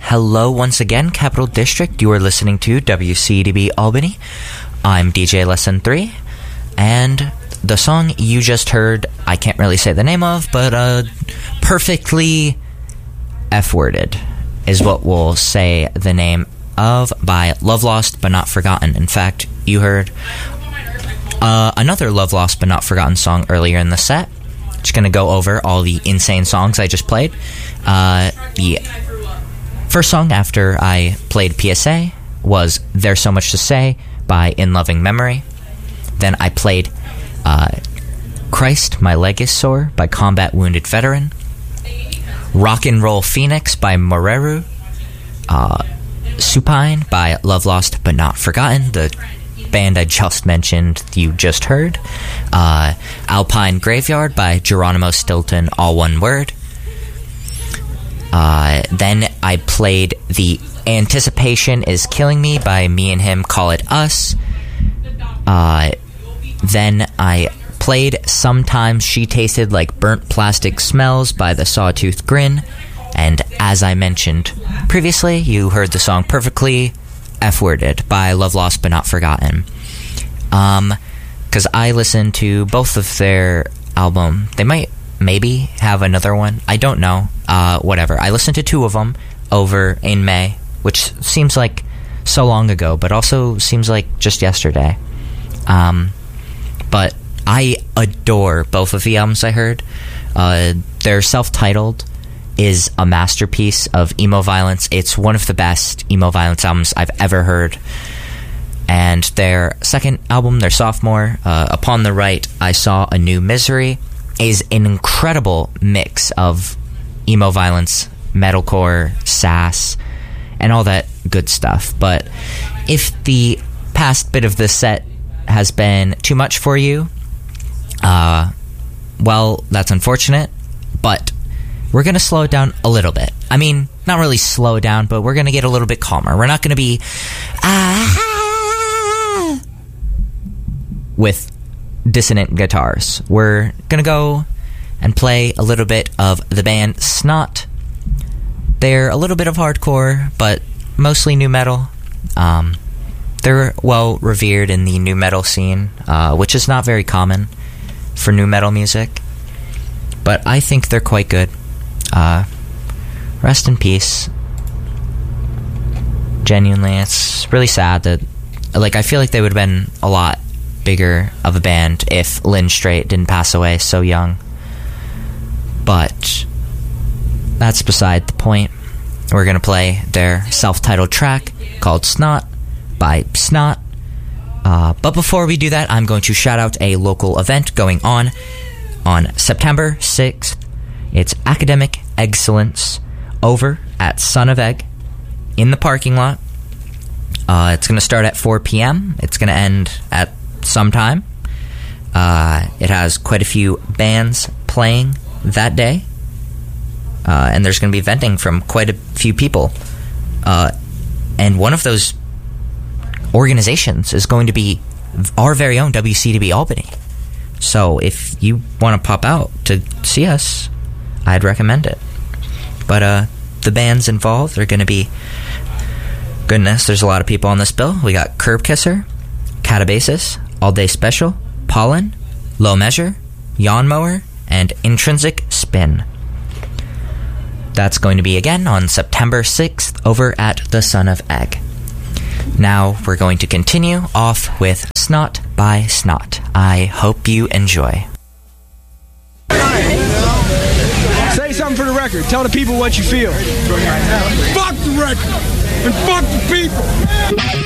Hello once again, Capital District. You are listening to WCDB Albany. I'm DJ Lesson 3, and the song you just heard, I can't really say the name of, but perfectly F-worded is what we'll say the name of, by Love Lost But Not Forgotten. In fact, you heard another Love Lost But Not Forgotten song earlier in the set. Just going to go over all the insane songs I just played. The first song after I played PSA was There's So Much to Say by In Loving Memory. Then I played Christ, My Leg Is Sore by Combat Wounded Veteran. Rock and Roll Phoenix by Moreru. Supine by Love Lost But Not Forgotten, the band I just mentioned you just heard. Alpine Graveyard by Geronimo Stilton, all one word. Then I played the Anticipation Is Killing Me by Me and Him, Call It Us. Then I played Sometimes She Tasted Like Burnt Plastic Smells by the Sawtooth Grin. And as I mentioned previously, you heard the song Perfectly F-worded by Love Lost But Not Forgotten. Because I listened to both of their album. They might maybe have another one. I don't know. Whatever. I listened to 2 of them over in May, which seems like so long ago, but also seems like just yesterday. But I adore both of the albums I heard. Their self-titled is a masterpiece of emo violence. It's one of the best emo violence albums I've ever heard. And their second album, their sophomore, Upon the Right, I Saw a New Misery, is an incredible mix of emo violence, metalcore, sass, and all that good stuff. But if the past bit of the set has been too much for you, well, that's unfortunate, but we're going to slow it down a little bit. I mean, not really slow it down, but we're going to get a little bit calmer. We're not going to be with dissonant guitars. We're going to go and play a little bit of the band Snot. They're a little bit of hardcore, but mostly nu metal. They're well revered in the nu metal scene, which is not very common for nu metal music. But I think they're quite good. Rest in peace. Genuinely, it's really sad that, like, I feel like they would have been a lot bigger of a band if Lynn Straight didn't pass away so young. But that's beside the point. We're going to play their self-titled track called Snot by Snot. But before we do that, I'm going to shout out a local event going on September 6th. It's Academic Excellence over at Son of Egg in the parking lot. It's going to start at 4 p.m. It's going to end at some time. It has quite a few bands playing that day. And there's going to be venting from quite a few people. And one of those organizations is going to be our very own WCDB Albany. So if you want to pop out to see us, I'd recommend it. But the bands involved are going to be, goodness, there's a lot of people on this bill. We got Curb Kisser, Catabasis, All Day Special, Pollen, Low Measure, Yawn Mower, and Intrinsic Spin. That's going to be again on September 6th over at the Son of Egg. Now we're going to continue off with Snot by Snot. I hope you enjoy. Say something for the record. Tell the people what you feel. Fuck the record and fuck the people.